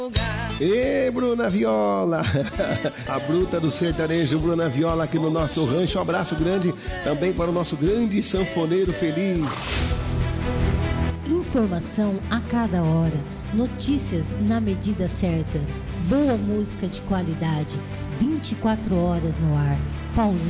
Ê, Bruna Viola, a bruta do sertanejo, Bruna Viola, aqui no nosso rancho. Um abraço grande também para o nosso grande sanfoneiro feliz. Informação a cada hora, notícias na medida certa, boa música de qualidade, 24 horas no ar. Paulinho